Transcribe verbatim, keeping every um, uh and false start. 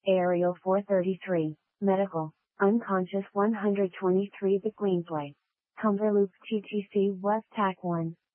Aerial four thirty-three, Medical, unconscious one hundred twenty-three The Queensway. Cumberloop T T C West Tack one.